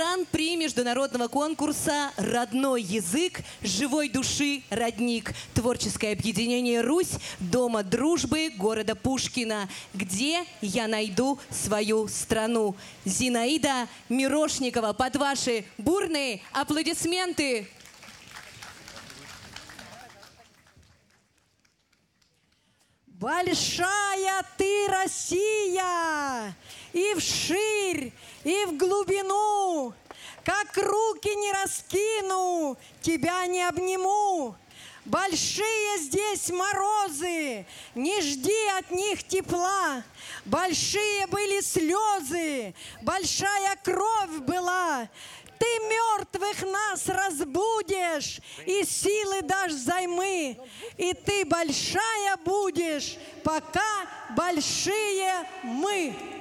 Гран-при международного конкурса «Родной язык живой души родник». Творческое объединение «Русь» Дома дружбы города Пушкина. Где я найду свою страну? Зинаида Мирошникова. Под ваши бурные аплодисменты. Большая ты, Россия, и вширь, и в глубину, как руки не раскину, тебя не обниму. Большие здесь морозы, не жди от них тепла. Большие были слезы, большая кровь была. Ты мертвых нас разбудишь и силы дашь взаймы. И ты большая будешь, пока большие мы.